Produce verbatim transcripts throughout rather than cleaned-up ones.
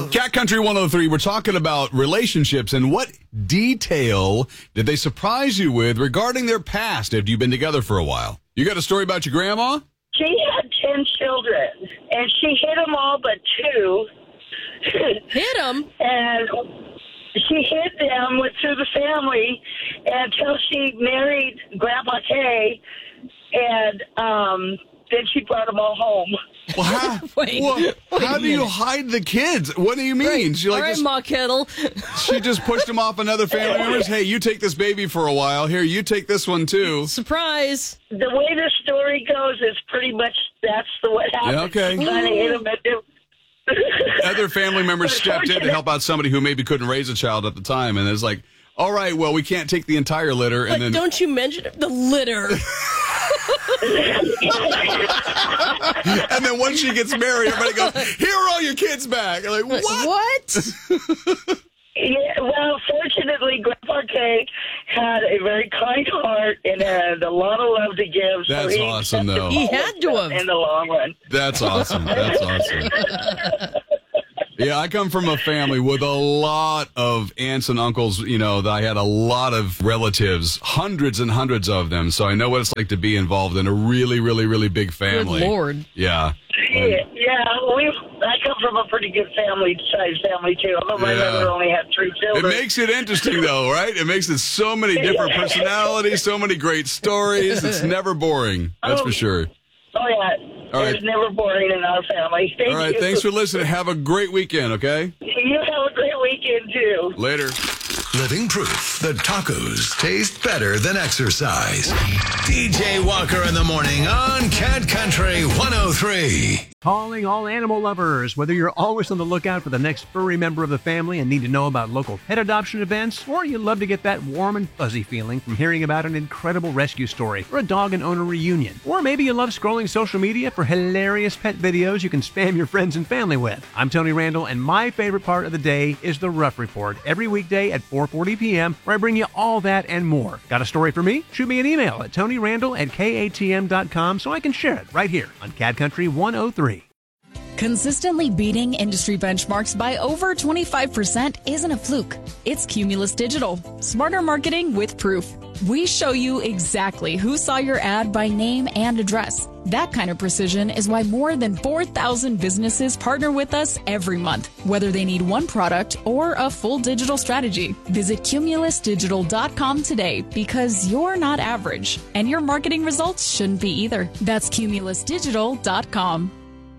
Cat Country one oh three, we're talking about relationships and what detail did they surprise you with regarding their past after you've been together for a while? You got a story about your grandma? She had ten children, and she hit them all but two. Hit them? And she hid them with, through the family until she married Grandpa Kay, and um, then she brought them all home. Well, how, Wait, well, wait how a do you minute. hide the kids? What do you mean? Right. She like All right, just, Ma Kettle. she just pushed them off on other family members? Hey, you take this baby for a while. Here, you take this one too. Surprise. The way the story goes is pretty much that's the what happened. Yeah, okay. She kind of hit them at them. Other family members stepped in to help out somebody who maybe couldn't raise a child at the time, and it's like, all right, well, we can't take the entire litter, and But then don't you mention the litter. and then once she gets married, everybody goes, here are all your kids back. You're like, what? What? Yeah, well, fortunately, Grandpa Kay had a very kind heart and had a lot of love to give. So That's he awesome, though. He had to have. in the long run. That's awesome. That's awesome. Yeah, I come from a family with a lot of aunts and uncles. You know, I had a lot of relatives, hundreds and hundreds of them. So I know what it's like to be involved in a really, really, really big family. Good Lord. Yeah. Yeah, yeah, we. I come from a pretty good family, size family too. Although my Yeah. mother only had three It children. makes it interesting, though, right? It makes it so many different personalities, so many great stories. It's never boring. That's for sure. Oh yeah, All right. it was never boring in our family. Thank All right. you. Thanks for listening. Have a great weekend, okay? You have a great weekend too. Later. Living proof that tacos taste better than exercise. D J Walker in the morning on Cat Country one oh three. Calling all animal lovers. Whether you're always on the lookout for the next furry member of the family and need to know about local pet adoption events, or you love to get that warm and fuzzy feeling from hearing about an incredible rescue story or a dog and owner reunion, or maybe you love scrolling social media for hilarious pet videos you can spam your friends and family with. I'm Tony Randall, and my favorite part of the day is the Rough Report every weekday at four forty p.m. where I bring you all that and more. Got a story for me? Shoot me an email at tonyrandall at k a t m dot com so I can share it right here on Cat Country one oh three. Consistently beating industry benchmarks by over twenty-five percent isn't a fluke. It's Cumulus Digital. Smarter marketing with proof. We show you exactly who saw your ad by name and address. That kind of precision is why more than four thousand businesses partner with us every month, whether they need one product or a full digital strategy. Visit cumulus digital dot com today because you're not average, and your marketing results shouldn't be either. That's cumulus digital dot com.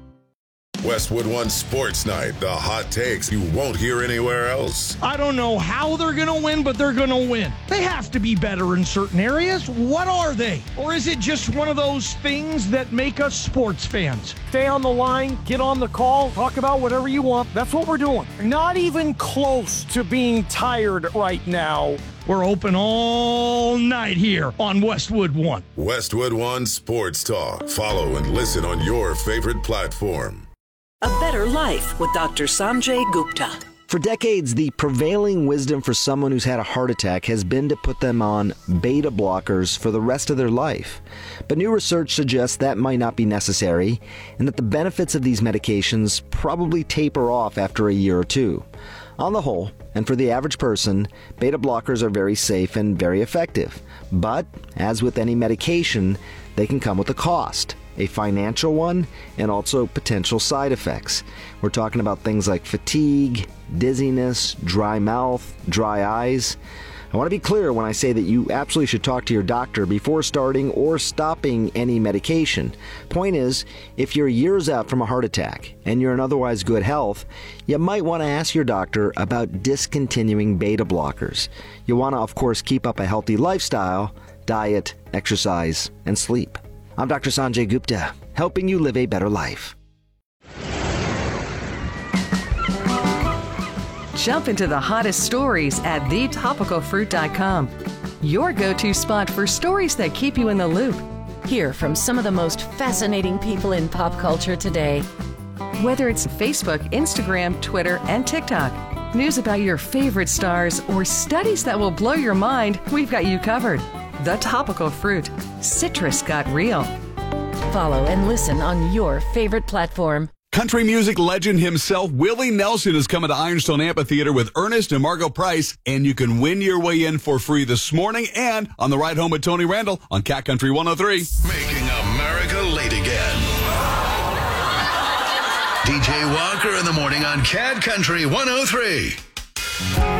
Westwood One Sports Night, the hot takes you won't hear anywhere else. I don't know how they're going to win, but they're going to win. They have to be better in certain areas. What are they? Or is it just one of those things that make us sports fans? Stay on the line, get on the call, talk about whatever you want. That's what we're doing. Not even close to being tired right now. We're open all night here on Westwood One. Westwood One Sports Talk. Follow and listen on your favorite platform. A Better Life with Doctor Sanjay Gupta. For decades, the prevailing wisdom for someone who's had a heart attack has been to put them on beta blockers for the rest of their life. But new research suggests that might not be necessary, and that the benefits of these medications probably taper off after a year or two. On the whole, and for the average person, beta blockers are very safe and very effective. But, as with any medication, they can come with a cost. A financial one, and also potential side effects. We're talking about things like fatigue, dizziness, dry mouth, dry eyes. I want to be clear when I say that you absolutely should talk to your doctor before starting or stopping any medication. Point is, if you're years out from a heart attack and you're in otherwise good health, you might want to ask your doctor about discontinuing beta blockers. You want to, of course, keep up a healthy lifestyle, diet, exercise, and sleep. I'm Doctor Sanjay Gupta, helping you live a better life. Jump into the hottest stories at the topical fruit dot com. Your go-to spot for stories that keep you in the loop. Hear from some of the most fascinating people in pop culture today. Whether it's Facebook, Instagram, Twitter, and TikTok, news about your favorite stars, or studies that will blow your mind, we've got you covered. The Topical Fruit. Citrus got real. Follow and listen on your favorite platform. Country music legend himself, Willie Nelson, is coming to Ironstone Amphitheater with Ernest and Margot Price, and you can win your way in for free this morning and on the ride home with Tony Randall on Cat Country one oh three. Making America late again. D J Walker in the morning on Cat Country one oh three.